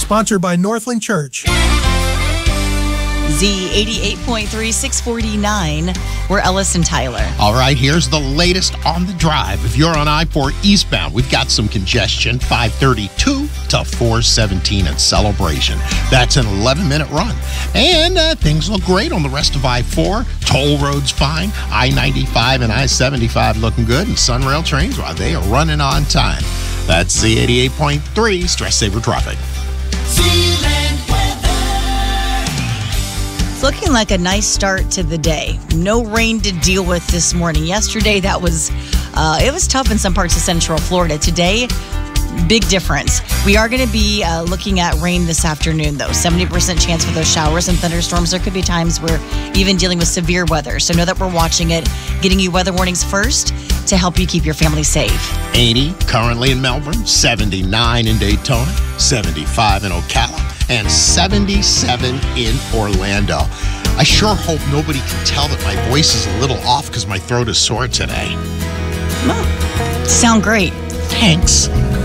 Sponsored by Northland Church. Z88.3, 649. We're Ellis and Tyler. All right, here's the latest on the drive. If you're on I-4 eastbound, we've got some congestion, 532 to 417 in Celebration. That's an 11-minute run. And things look great on the rest of I-4. Toll roads fine. I-95 and I-75 looking good. And Sunrail trains, well, they are running on time. That's Z88.3 Stress Saver Traffic. It's looking like a nice start to the day. No rain to deal with this morning. Yesterday, it was tough in some parts of Central Florida. Today, big difference. We are going to be looking at rain this afternoon, though. 70% chance for those showers and thunderstorms. There could be times we're even dealing with severe weather. So know that we're watching it, getting you weather warnings first to help you keep your family safe. 80 currently in Melbourne, 79 in Daytona, 75 in Ocala, and 77 in Orlando. I sure hope nobody can tell that my voice is a little off because my throat is sore today. Sound great. Thanks.